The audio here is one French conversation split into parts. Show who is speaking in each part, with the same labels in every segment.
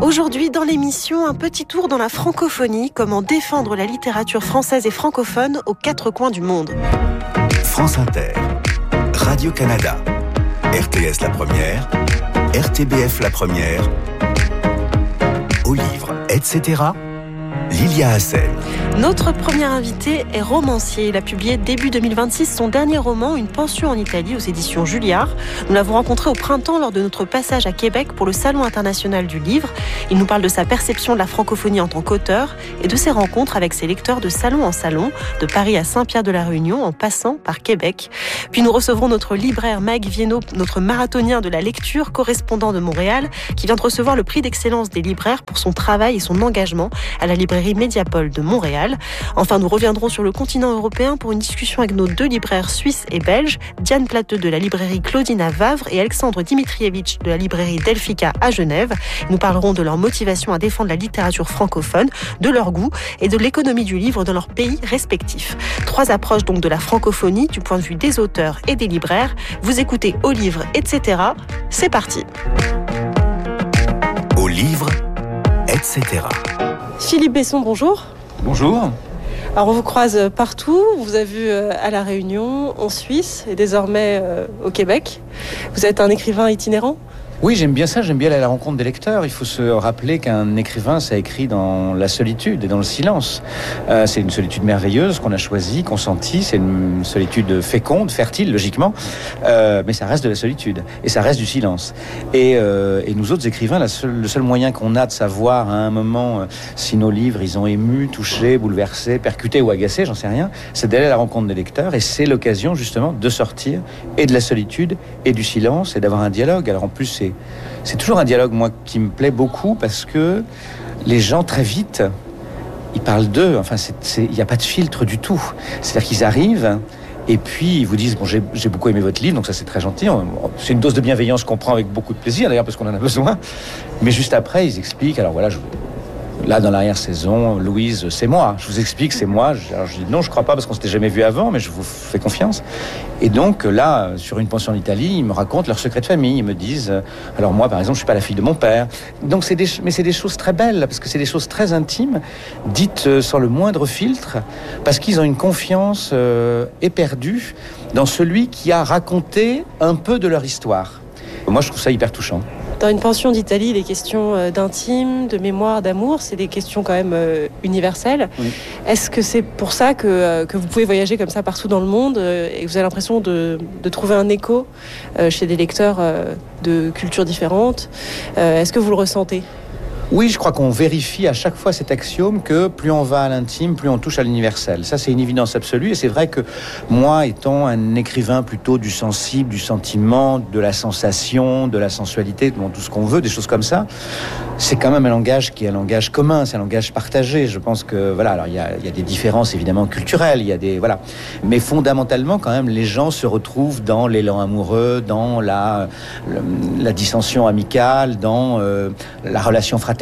Speaker 1: Aujourd'hui, dans l'émission, un petit tour dans la francophonie, comment défendre la littérature française et francophone aux quatre coins du monde.
Speaker 2: France Inter, Radio-Canada, RTS La Première, RTBF La Première, Au Livre, etc. Lilia Hassen.
Speaker 1: Notre premier invité est romancier. Il a publié début 2026 son dernier roman, Une pension en Italie, aux éditions Julliard. Nous l'avons rencontré au printemps lors de notre passage à Québec pour le Salon international du livre. Il nous parle de sa perception de la francophonie en tant qu'auteur et de ses rencontres avec ses lecteurs de salon en salon, de Paris à Saint-Pierre-de-la-Réunion en passant par Québec. Puis nous recevrons notre libraire Mike Viennot, notre marathonien de la lecture, correspondant de Montréal, qui vient de recevoir le prix d'excellence des libraires pour son travail et son engagement à la librairie Mediapol de Montréal. Enfin, nous reviendrons sur le continent européen pour une discussion avec nos deux libraires suisses et belges, Diane Plateux de la librairie Claudine à Vavre et Alexandre Dimitrievitch de la librairie Delphica à Genève. Nous parlerons de leur motivation à défendre la littérature francophone, de leur goût et de l'économie du livre dans leurs pays respectifs. Trois approches donc de la francophonie du point de vue des auteurs et des libraires. Vous écoutez Au Livre, etc. C'est parti.
Speaker 2: Au Livre, etc.
Speaker 1: Philippe Besson, bonjour.
Speaker 3: Bonjour.
Speaker 1: Alors on vous croise partout, on vous a vu à La Réunion, en Suisse et désormais au Québec. Vous êtes un écrivain itinérant ?
Speaker 3: Oui, j'aime bien ça, j'aime bien aller à la rencontre des lecteurs. Il faut se rappeler qu'un écrivain, ça écrit dans la solitude et dans le silence. C'est une solitude merveilleuse qu'on a choisie, consentie. C'est une solitude féconde, fertile, logiquement. Mais ça reste de la solitude. Et ça reste du silence. Et nous autres écrivains, le seul moyen qu'on a de savoir à un moment si nos livres, ils ont ému, touché, bouleversé, percuté ou agacé, j'en sais rien, c'est d'aller à la rencontre des lecteurs. Et c'est l'occasion, justement, de sortir et de la solitude et du silence et d'avoir un dialogue. Alors en plus, c'est toujours un dialogue, moi, qui me plaît beaucoup parce que les gens, très vite, ils parlent d'eux. Enfin, il n'y a pas de filtre du tout. C'est-à-dire qu'ils arrivent et puis ils vous disent « Bon, j'ai beaucoup aimé votre livre, donc ça, c'est très gentil. C'est une dose de bienveillance qu'on prend avec beaucoup de plaisir, d'ailleurs, parce qu'on en a besoin. » Mais juste après, ils expliquent « Alors voilà, là, dans l'arrière-saison, Louise, c'est moi. Je vous explique, c'est moi. » Alors je dis non, je crois pas parce qu'on s'était jamais vu avant, mais je vous fais confiance. Et donc là, sur Une pension en Italie, ils me racontent leurs secrets de famille. Ils me disent, alors moi, par exemple, je suis pas la fille de mon père. Donc c'est des choses très belles parce que c'est des choses très intimes, dites sans le moindre filtre, parce qu'ils ont une confiance éperdue dans celui qui a raconté un peu de leur histoire. Moi, je trouve ça hyper touchant.
Speaker 1: Dans Une pension d'Italie, les questions d'intime, de mémoire, d'amour, c'est des questions quand même universelles. Oui. Est-ce que c'est pour ça que vous pouvez voyager comme ça partout dans le monde et que vous avez l'impression de trouver un écho chez des lecteurs de cultures différentes ? Est-ce que vous le ressentez ?
Speaker 3: Oui, je crois qu'on vérifie à chaque fois cet axiome que plus on va à l'intime, plus on touche à l'universel. Ça, c'est une évidence absolue. Et c'est vrai que moi, étant un écrivain plutôt du sensible, du sentiment, de la sensation, de la sensualité, tout ce qu'on veut, des choses comme ça, c'est quand même un langage qui est un langage commun, c'est un langage partagé. Je pense que, voilà, alors il y a des différences évidemment culturelles, il y a des, voilà. Mais fondamentalement, quand même, les gens se retrouvent dans l'élan amoureux, dans la dissension amicale, dans la relation fraternelle.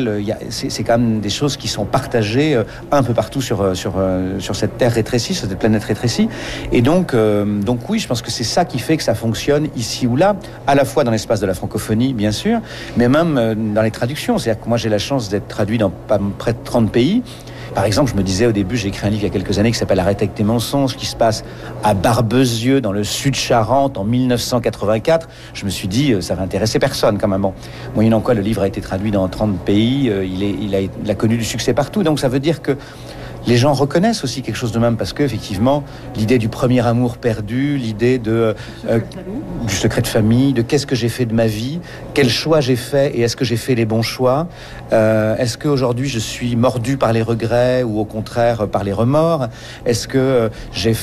Speaker 3: C'est quand même des choses qui sont partagées un peu partout sur cette terre rétrécie, sur cette planète rétrécie. Et donc oui, je pense que c'est ça qui fait que ça fonctionne ici ou là, à la fois dans l'espace de la francophonie, bien sûr, mais même dans les traductions. C'est-à-dire que moi, j'ai la chance d'être traduit dans près de 30 pays. Par exemple, je me disais au début, j'ai écrit un livre il y a quelques années qui s'appelle « Arrête avec tes mensonges », qui se passe à Barbezieux, dans le sud Charente, en 1984. Je me suis dit, ça va intéresser personne, quand même. Bon, moyennant quoi, le livre a été traduit dans 30 pays, il a connu du succès partout. Donc ça veut dire que les gens reconnaissent aussi quelque chose de même, parce qu'effectivement, l'idée du premier amour perdu, l'idée du secret de famille, de qu'est-ce que j'ai fait de ma vie, quel choix j'ai fait et est-ce que j'ai fait les bons choix, est-ce qu'aujourd'hui je suis mordu par les regrets ou au contraire par les remords, est-ce que j'ai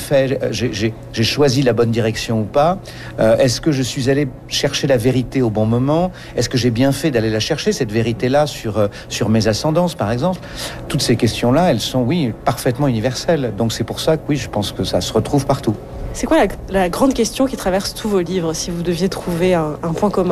Speaker 3: choisi la bonne direction ou pas, est-ce que je suis allé chercher la vérité au bon moment, est-ce que j'ai bien fait d'aller la chercher, cette vérité-là, sur mes ascendances par exemple. Toutes ces questions-là, elles sont, oui, parfaitement universelle. Donc c'est pour ça que oui, je pense que ça se retrouve partout.
Speaker 1: C'est quoi la grande question qui traverse tous vos livres, si vous deviez trouver un point commun ?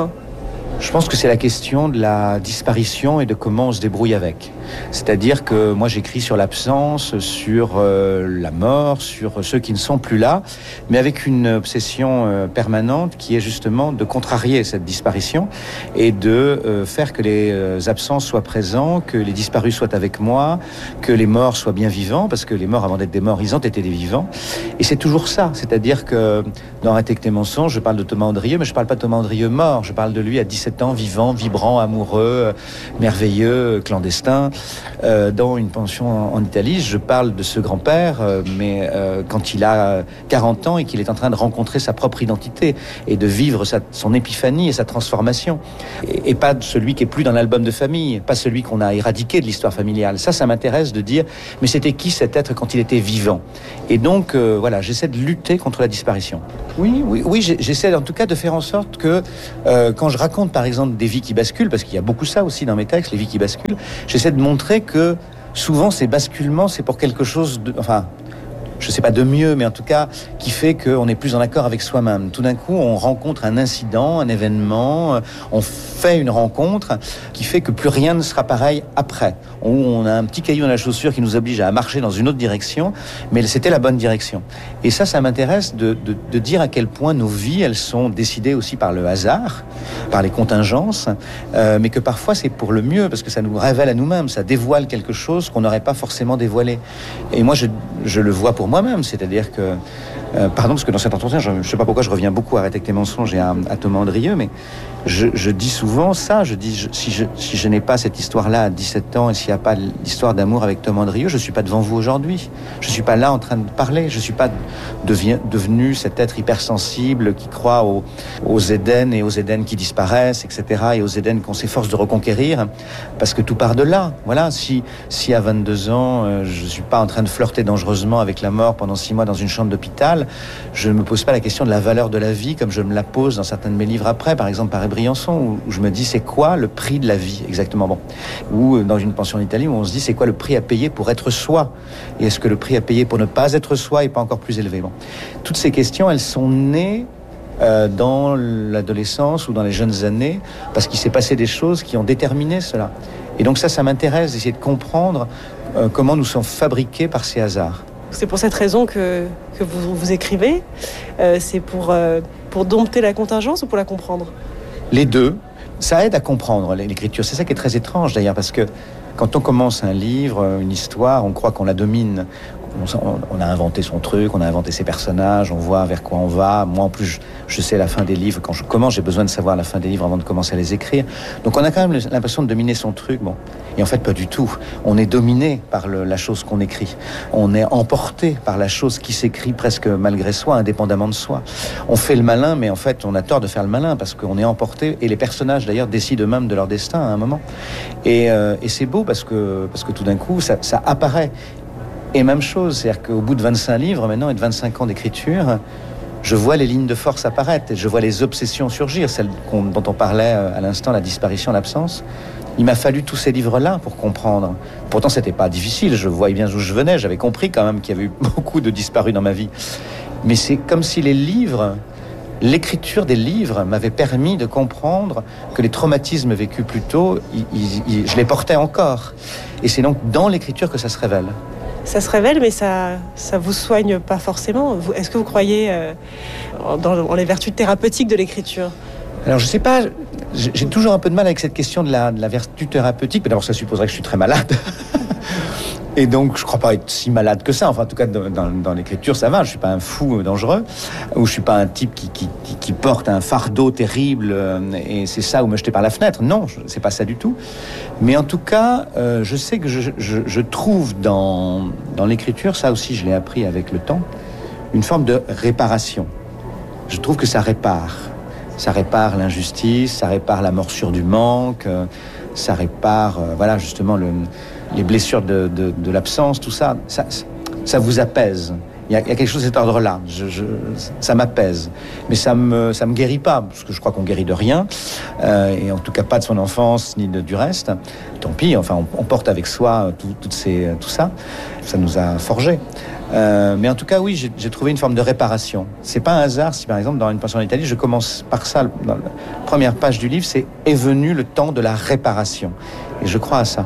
Speaker 3: Je pense que c'est la question de la disparition et de comment on se débrouille avec. C'est-à-dire que moi j'écris sur l'absence, sur la mort, sur ceux qui ne sont plus là, mais avec une obsession permanente qui est justement de contrarier cette disparition et de faire que les absents soient présents, que les disparus soient avec moi, que les morts soient bien vivants, parce que les morts, avant d'être des morts, ils ont été des vivants. Et c'est toujours ça, c'est-à-dire que dans Arrêtez tes mensonges, je parle de Thomas Andrieux, mais je ne parle pas de Thomas Andrieux mort, je parle de lui à 17 ans, vivant, vibrant, amoureux, merveilleux, clandestin. Dans Une pension en Italie, je parle de ce grand-père, mais quand il a 40 ans et qu'il est en train de rencontrer sa propre identité et de vivre son épiphanie et sa transformation. Et pas de celui qui est plus dans l'album de famille, pas celui qu'on a éradiqué de l'histoire familiale. Ça m'intéresse de dire, mais c'était qui cet être quand il était vivant? Et donc, voilà, j'essaie de lutter contre la disparition. Oui, j'essaie en tout cas de faire en sorte que quand je raconte par exemple des vies qui basculent, parce qu'il y a beaucoup ça aussi dans mes textes, les vies qui basculent, j'essaie de montrer que souvent ces basculements, c'est pour quelque chose de... Enfin, je sais pas de mieux, mais en tout cas, qui fait qu'on est plus en accord avec soi-même. Tout d'un coup, on rencontre un incident, un événement, on fait une rencontre qui fait que plus rien ne sera pareil après. On a un petit caillou dans la chaussure qui nous oblige à marcher dans une autre direction, mais c'était la bonne direction. Et ça m'intéresse de dire à quel point nos vies, elles sont décidées aussi par le hasard, par les contingences, mais que parfois c'est pour le mieux, parce que ça nous révèle à nous-mêmes, ça dévoile quelque chose qu'on n'aurait pas forcément dévoilé. Et moi, je le vois pour moi-même, c'est-à-dire que pardon, parce que dans cet entretien, je ne sais pas pourquoi je reviens beaucoup à Arrêtez tes mensonges et à Thomas Andrieux, mais je dis souvent ça, si je n'ai pas cette histoire-là à 17 ans et s'il n'y a pas l'histoire d'amour avec Thomas Andrieux, je ne suis pas devant vous aujourd'hui. Je ne suis pas là en train de parler, je ne suis pas devenu cet être hypersensible qui croit aux Éden et aux Éden qui disparaissent, etc., et aux Éden qu'on s'efforce de reconquérir, parce que tout part de là. Voilà, si à 22 ans, je ne suis pas en train de flirter dangereusement avec la mort pendant 6 mois dans une chambre d'hôpital, je ne me pose pas la question de la valeur de la vie comme je me la pose dans certains de mes livres après, par exemple par Briançon, où je me dis c'est quoi le prix de la vie exactement, bon, ou dans Une pension en Italie où on se dit c'est quoi le prix à payer pour être soi, et est-ce que le prix à payer pour ne pas être soi est pas encore plus élevé. Bon, toutes ces questions, elles sont nées dans l'adolescence ou dans les jeunes années parce qu'il s'est passé des choses qui ont déterminé cela, et donc ça m'intéresse d'essayer de comprendre comment nous sommes fabriqués par ces hasards.
Speaker 1: C'est pour cette raison que vous écrivez, c'est pour dompter la contingence ou pour la comprendre? Les deux. Ça aide à comprendre l'écriture. C'est ça qui est très étrange d'ailleurs, parce que quand on commence un livre, une histoire, on croit qu'on la domine. On a inventé son truc, on a inventé ses personnages, on voit vers quoi on va. Moi, en plus, je sais la fin des livres. Quand je commence, j'ai besoin de savoir la fin des livres avant de commencer à les écrire. Donc, on a quand même l'impression de dominer son truc. Bon. Et en fait, pas du tout. On est dominé par la chose qu'on écrit. On est emporté par la chose qui s'écrit presque malgré soi, indépendamment de soi. On fait le malin, mais en fait, on a tort de faire le malin parce qu'on est emporté. Et les personnages, d'ailleurs, décident eux-mêmes de leur destin à un moment. Et c'est beau parce que tout d'un coup, ça apparaît. Et même chose, c'est-à-dire qu'au bout de 25 livres maintenant et de 25 ans d'écriture, je vois les lignes de force apparaître, et je vois les obsessions surgir, celles dont on parlait à l'instant, la disparition, l'absence. Il m'a fallu tous ces livres-là pour comprendre. Pourtant, c'était pas difficile, je voyais bien d'où je venais, j'avais compris quand même qu'il y avait eu beaucoup de disparus dans ma vie. Mais c'est comme si l'écriture des livres m'avait permis de comprendre que les traumatismes vécus plus tôt, je les portais encore. Et c'est donc dans l'écriture que ça se révèle. Ça se révèle, mais ça vous soigne pas forcément. Est-ce que vous croyez dans les vertus thérapeutiques de l'écriture? Alors, je sais pas, j'ai toujours un peu de mal avec cette question de la vertu thérapeutique. Mais d'abord, ça supposerait que je suis très malade. Et donc, je crois pas être si malade que ça. Enfin, en tout cas, dans l'écriture, ça va. Je suis pas un fou dangereux, ou je suis pas un type qui porte un fardeau terrible, et c'est ça, ou me jeter par la fenêtre. Non, c'est pas ça du tout. Mais en tout cas, je sais que je trouve dans l'écriture, ça aussi, je l'ai appris avec le temps, une forme de réparation. Je trouve que ça répare. Ça répare l'injustice, ça répare la morsure du manque, ça répare, voilà, justement, les blessures de l'absence, tout ça, ça vous apaise.
Speaker 3: Il y a quelque chose de cet ordre-là. Ça m'apaise. Mais ça me guérit pas, parce que je crois qu'on guérit de rien. Et en tout cas pas de son enfance, ni du reste. Tant pis, enfin, on porte avec soi tout ça. Ça nous a forgés. Mais en tout cas, oui, j'ai trouvé une forme de réparation. C'est pas un hasard si, par exemple, dans Une pension en Italie, je commence par ça. Dans la première page du livre, est venu le temps de la réparation. Et je crois à ça.